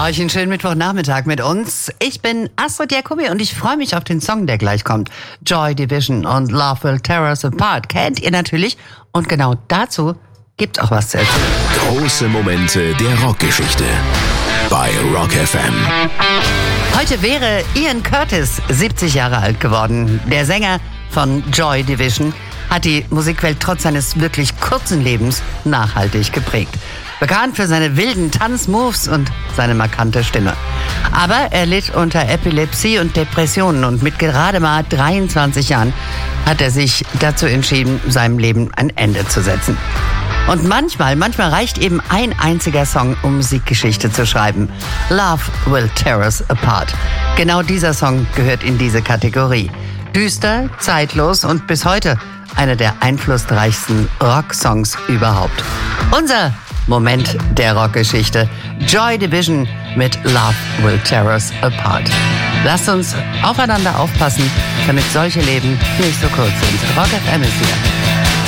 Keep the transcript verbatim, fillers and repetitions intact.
Euch einen schönen Mittwochnachmittag mit uns. Ich bin Astrid Jacobi und ich freue mich auf den Song, der gleich kommt. Joy Division und Love Will Tear Us Apart. Kennt ihr natürlich. Und genau dazu gibt's auch was zu erzählen. Große Momente der Rockgeschichte bei Rock F M. Heute wäre Ian Curtis siebzig Jahre alt geworden. Der Sänger von Joy Division hat die Musikwelt trotz seines wirklich kurzen Lebens nachhaltig geprägt. Bekannt für seine wilden Tanzmoves und seine markante Stimme. Aber er litt unter Epilepsie und Depressionen und mit gerade mal dreiundzwanzig Jahren hat er sich dazu entschieden, seinem Leben ein Ende zu setzen. Und manchmal, manchmal reicht eben ein einziger Song, um Musikgeschichte zu schreiben. Love Will Tear Us Apart. Genau dieser Song gehört in diese Kategorie. Düster, zeitlos und bis heute einer der einflussreichsten Rocksongs überhaupt. Unser Moment der Rockgeschichte. Joy Division mit Love Will Tear Us Apart. Lasst uns aufeinander aufpassen, damit solche Leben nicht so kurz sind. Rock F M ist hier.